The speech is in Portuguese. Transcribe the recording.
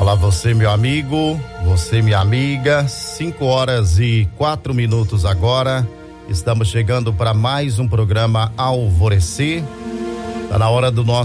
Olá, você, meu amigo, você, minha amiga. 5h04 agora. Estamos chegando para mais um programa Alvorecer. Está na hora do nosso